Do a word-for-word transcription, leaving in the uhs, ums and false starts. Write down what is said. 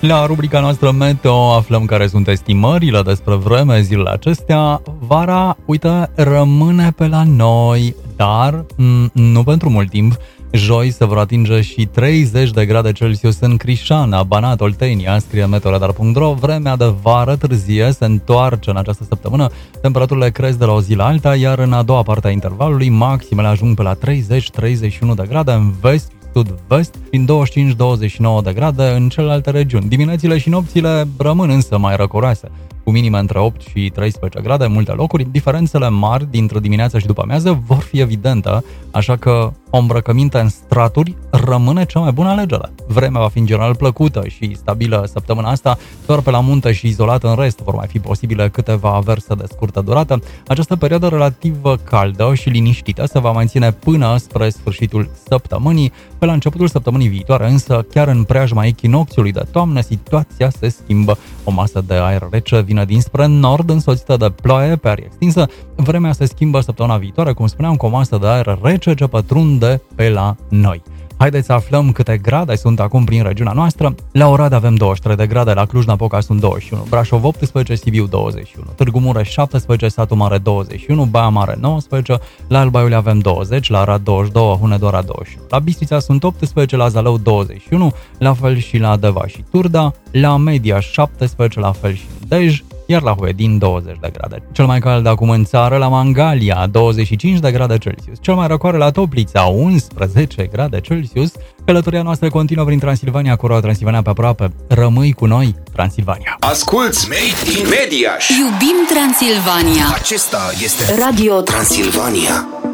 La rubrica noastră Meteo aflăm care sunt estimările despre vreme zilele acestea. Vara, uite, rămâne pe la noi, dar m- nu pentru mult timp. Joi se vor atinge și treizeci de grade Celsius în Crișana, Banat, Oltenia, scrie meteoradar punct ro. Vremea de vară târzie se întoarce în această săptămână. Temperaturile cresc de la o zi la alta, iar în a doua parte a intervalului maximele ajung pe la treizeci treizeci și unu de grade în vest, sud-vest, din douăzeci și cinci douăzeci și nouă de grade în celelalte regiuni. Diminețile și nopțile rămân însă mai răcoroase, cu minime între opt și treisprezece grade în multe locuri. Diferențele mari dintre dimineața și după amiază vor fi evidente, așa că o îmbrăcăminte în straturi rămâne cea mai bună alegere. Vremea va fi în general plăcută și stabilă săptămâna asta, doar pe la munte și izolat în rest vor mai fi posibile câteva averse de scurtă durată. Această perioadă relativ caldă și liniștită se va menține până spre sfârșitul săptămânii. Pe la începutul săptămânii viitoare, însă, chiar în preajma echinocțiului de toamnă, situația se schimbă. O masă de aer rece vine dinspre nord, însoțită de ploaie pe arie extinsă. Vremea se schimbă săptămâna viitoare, cum spuneam, cu o masă de aer rece ce pătrunde pe la noi. Haideți să aflăm câte grade sunt acum prin regiunea noastră. La Oradea avem douăzeci și trei de grade, la Cluj-Napoca sunt douăzeci și unu, Brașov optsprezece, Sibiu douăzeci și unu, Târgu Mureș șaptesprezece, Satu Mare douăzeci și unu, Baia Mare nouăsprezece, la Alba Iulia avem douăzeci, la Arad douăzeci și doi, Hunedoara douăzeci și unu, la Bistrița sunt optsprezece, la Zalău douăzeci și unu, la fel și la Deva și Turda, la Media șaptesprezece, la fel și în Dej, iar la Huedin douăzeci de grade. Cel mai cald acum în țară la Mangalia, douăzeci și cinci de grade Celsius. Cel mai răcoare la Toplița, unsprezece grade Celsius. Călătoria noastră continuă prin Transilvania, cu Roa Transilvania pe aproape. Rămâi cu noi, Transilvania. Asculți Made in Mediaș. Iubim Transilvania. Acesta este Radio Transilvania.